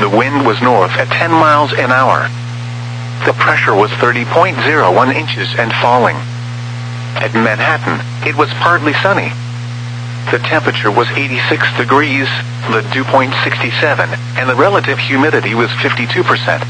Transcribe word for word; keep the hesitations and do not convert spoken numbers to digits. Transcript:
The wind was north at ten miles an hour. The pressure was thirty point zero one inches and falling. At Manhattan, it was partly sunny. The temperature was eighty-six degrees, the dew point sixty-seven, and the relative humidity was fifty-two percent.